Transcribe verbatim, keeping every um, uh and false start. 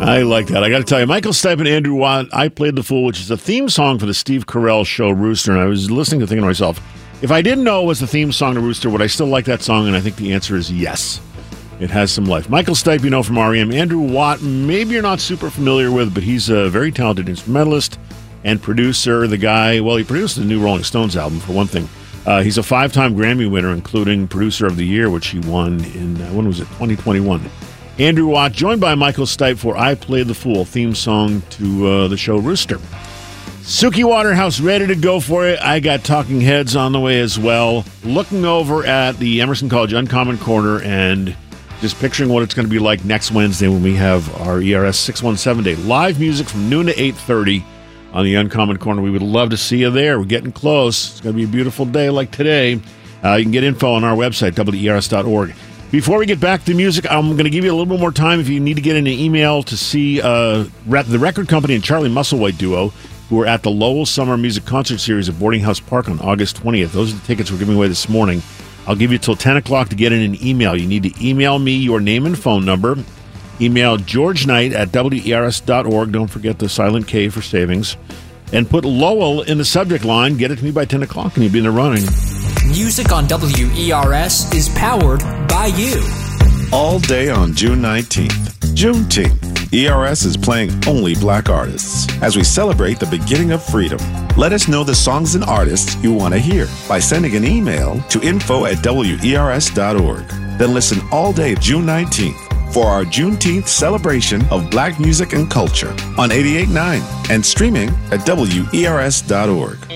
I like that. I got to tell you, Michael Stipe and Andrew Watt, I Played the Fool, which is a theme song for the Steve Carell show Rooster, and I was listening to thinking to myself, if I didn't know it was the theme song to Rooster, would I still like that song? And I think the answer is yes. It has some life. Michael Stipe, you know from R E M. Andrew Watt, maybe you're not super familiar with, but he's a very talented instrumentalist and producer. The guy, well, he produced the new Rolling Stones album, for one thing. Uh, he's a five-time Grammy winner, including Producer of the Year, which he won in, uh, when was it, twenty twenty-one. Andrew Watt, joined by Michael Stipe for I Played the Fool, theme song to uh, the show Rooster. Suki Waterhouse ready to go for it. I got Talking Heads on the way as well. Looking over at the Emerson College Uncommon Corner and just picturing what it's going to be like next Wednesday when we have our E R S six one seven Day. Live music from noon to eight thirty on the Uncommon Corner. We would love to see you there. We're getting close. It's going to be a beautiful day like today. Uh, you can get info on our website, W E R S dot org. Before we get back to music, I'm going to give you a little bit more time if you need to get in an email to see uh, the record company and Charlie Musselwhite duo, who are at the Lowell Summer Music Concert Series at Boarding House Park on August twentieth. Those are the tickets we're giving away this morning. I'll give you till ten o'clock to get in an email. You need to email me your name and phone number. Email George Knight at W E R S dot org. Don't forget the silent K for savings. And put Lowell in the subject line. Get it to me by ten o'clock and you'll be in the running. Music on W E R S is powered by you. All day on June nineteenth, Juneteenth, E R S is playing only black artists as we celebrate the beginning of freedom. Let us know the songs and artists you want to hear by sending an email to info at W E R S dot org. Then listen all day June nineteenth for our Juneteenth celebration of black music and culture on eighty-eight point nine and streaming at W E R S dot org.